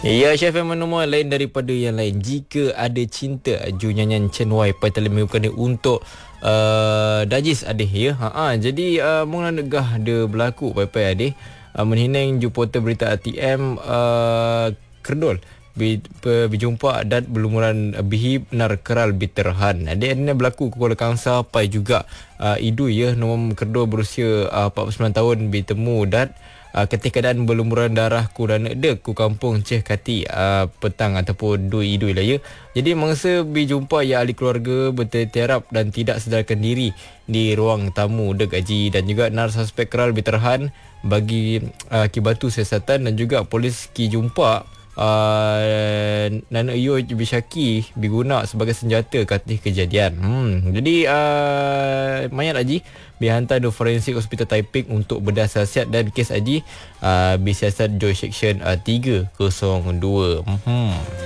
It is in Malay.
Ya, Chef yang menemu lain daripada yang lain. Jika ada cinta, Ju nyanyian Chen Wai pai telemiukan dia untuk Dajis adih ya. Jadi mula negah dia berlaku pai-pai adih. Menhinang Ju portal berita ATM Kerdol berjumpa dan berlumuran bihib nar keral biterhan. Dia berlaku Kuala Kangsa pai juga Idu ya nom Kerdol berusia 49 tahun bertemu dan ketika keadaan berlumuran darah ku dan dek ku kampung Ceh Kati petang ataupun dui lah ya. Jadi mangsa berjumpa ya ahli keluarga bertiarap dan tidak sedarkan diri di ruang tamu dek gaji dan juga nar suspek keral berterhan bagi kibatu siasatan dan juga polis ki jumpa Nana Iyo Bishaki diguna sebagai senjata ketika kejadian. Jadi mayat Haji dihantar ke Forensik Hospital Taiping untuk bedah siasat dan kes Haji bersiasat Joy Section 302.